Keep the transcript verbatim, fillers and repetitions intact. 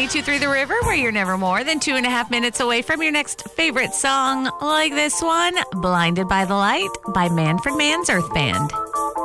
ninety-two point three The River, where you're never more than two and a half minutes away from your next favorite song like this one, Blinded by the Light by Manfred Mann's Earth Band.